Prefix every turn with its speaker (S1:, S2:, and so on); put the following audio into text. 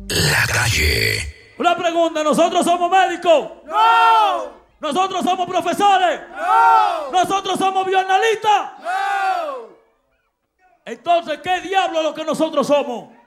S1: La calle.
S2: Una pregunta, ¿nosotros somos médicos?
S3: ¡No!
S2: ¿Nosotros somos profesores?
S3: ¡No!
S2: ¿Nosotros somos bioanalistas?
S3: ¡No!
S2: Entonces, ¿qué diablo es lo que nosotros somos?